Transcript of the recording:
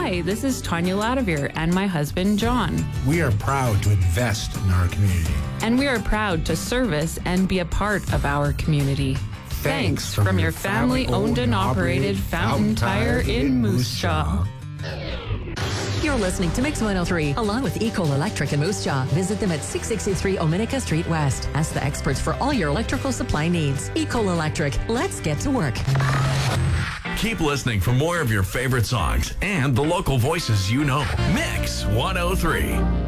Hi, this is Tanya Ladavir and my husband, John. We are proud to invest in our community. And we are proud to service and be a part of our community. Thanks from your family-owned and operated Fountain Tire in Moose Jaw. You're listening to Mix 103, along with Ecol Electric in Moose Jaw. Visit them at 663 Ominica Street West. Ask the experts for all your electrical supply needs. Ecol Electric, let's get to work. Keep listening for more of your favorite songs and the local voices you know. Mix 103.